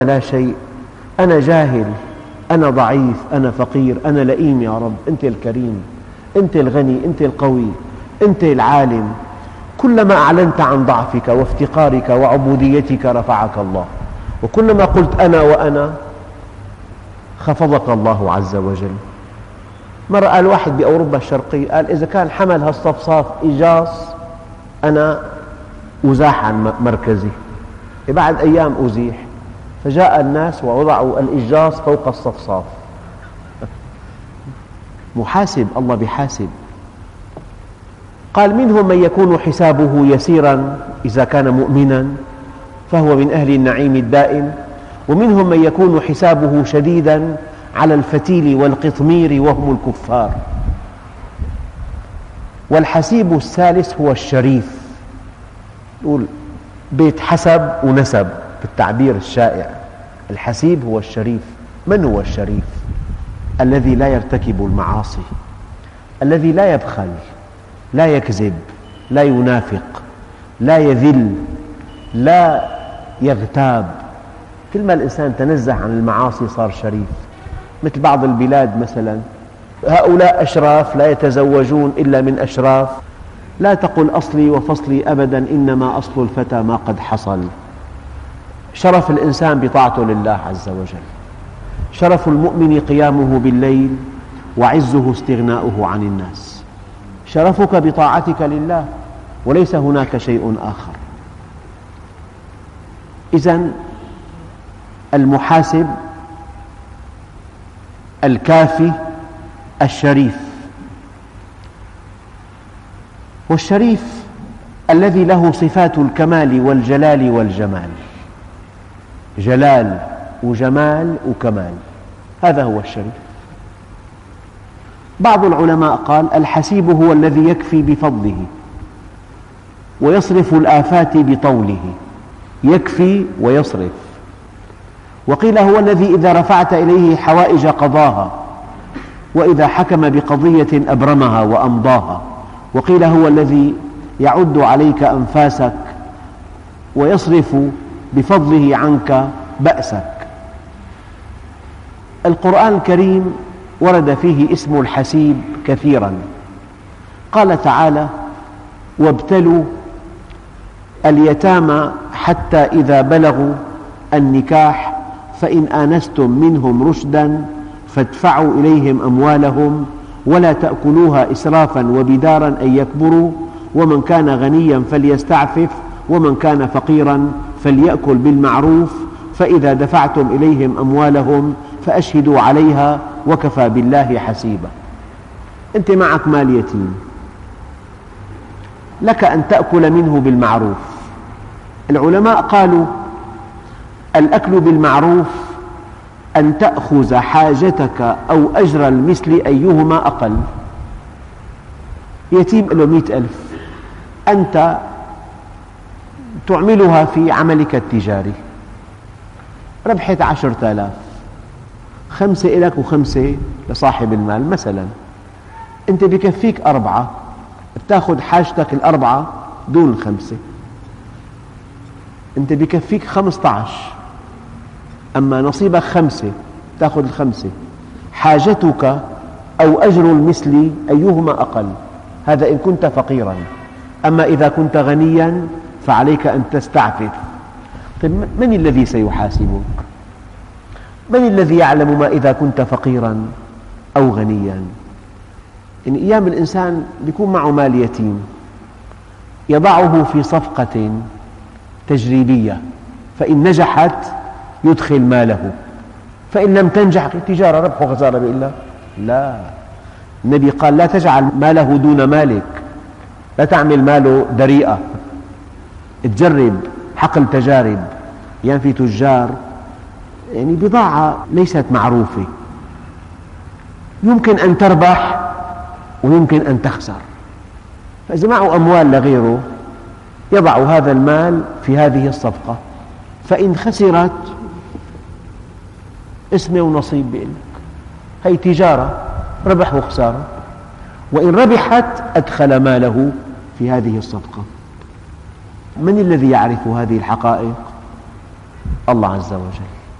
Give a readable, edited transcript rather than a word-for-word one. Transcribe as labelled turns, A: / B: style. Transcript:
A: لا شيء، أنا جاهل، أنا ضعيف، أنا فقير، أنا لئيم. يا رب أنت الكريم، أنت الغني، أنت القوي، أنت العالم. كلما أعلنت عن ضعفك وافتقارك وعبوديتك رفعك الله، وكلما قلت أنا وأنا خفضك الله عز وجل. مرة قال واحد بأوروبا الشرقية، قال إذا كان حمل هالصفصاف إجاص أنا أزاح عن مركزي. بعد أيام أزيح، فجاء الناس ووضعوا الإجاص فوق الصفصاف. محاسب، الله بحاسب. قال منهم من يكون حسابه يسيرا إذا كان مؤمنا فهو من أهل النعيم الدائم، ومنهم من يكون حسابه شديدا على الفتيل والقطمير وهم الكفار. والحسيب الثالث هو الشريف، يقول بيت حسب ونسب بالتعبير الشائع. الحسيب هو الشريف. من هو الشريف؟ الذي لا يرتكب المعاصي، الذي لا يبخل، لا يكذب، لا ينافق، لا يذل، لا يغتاب. كل ما الإنسان تنزه عن المعاصي صار شريف. مثل بعض البلاد مثلا، هؤلاء أشراف لا يتزوجون إلا من أشراف. لا تقل أصلي وفصلي أبدا، إنما أصل الفتى ما قد حصل. شرف الإنسان بطاعته لله عز وجل. شرف المؤمن قيامه بالليل، وعزه استغناؤه عن الناس. شرفك بطاعتك لله، وليس هناك شيء آخر. إذن المحاسب الكافي الشريف. والشريف الذي له صفات الكمال والجلال والجمال. جلال وجمال وكمال، هذا هو الشريف. بعض العلماء قال الحسيب هو الذي يكفي بفضله ويصرف الآفات بطوله. يكفي ويصرف. وقيل هو الذي إذا رفعت إليه حوائج قضاها، وإذا حكم بقضية أبرمها وأمضاها. وقيل هو الذي يعد عليك أنفاسك ويصرف بفضله عنك بأسك. القرآن الكريم ورد فيه اسم الحسيب كثيرا. قال تعالى: وابتلوا اليتامى حتى إذا بلغوا النكاح فإن آنستم منهم رشدا فادفعوا إليهم أموالهم ولا تأكلوها إسرافا وبدارا أن يكبروا ومن كان غنيا فليستعفف ومن كان فقيرا فليأكل بالمعروف فإذا دفعتم إليهم أموالهم فأشهدوا عليها وكفى بالله حسيبا. أنت معك مال يتيم، لك أن تأكل منه بالمعروف. العلماء قالوا الأكل بالمعروف أن تأخذ حاجتك أو أجر المثل أيهما أقل. يتيم له 100,000، أنت تعملها في عملك التجاري، ربحت 10,000، 5 لك و5 لصاحب المال مثلا. أنت بكفيك 4، بتأخذ حاجتك 4 دون 5. أنت بكفيك 15، أما نصيبك 5 تأخذ 5. حاجتك أو أجر المثل أيهما أقل، هذا إن كنت فقيرا. أما إذا كنت غنيا فعليك أن تستعفف. طيب من الذي سيحاسبك؟ من الذي يعلم ما إذا كنت فقيرا أو غنيا؟ إن أيام الإنسان يكون معه مال يتيم يضعه في صفقة تجريبية، فإن نجحت يدخل ماله، فإن لم تنجح تجارة ربح وخسارة بإلا لا. النبي قال لا تجعل ماله دون مالك، لا تعمل ماله دريئة. تجرب حقل تجارب. يعني في تجار بضاعة ليست معروفة، يمكن أن تربح ويمكن أن تخسر، فإذا معه أموال لغيره يضع هذا المال في هذه الصفقة، فإن خسرت اسمه ونصيب بإلك، هي تجارة ربح وخسارة. وإن ربحت أدخل ماله في هذه الصفقة. من الذي يعرف هذه الحقائق؟ الله عز وجل.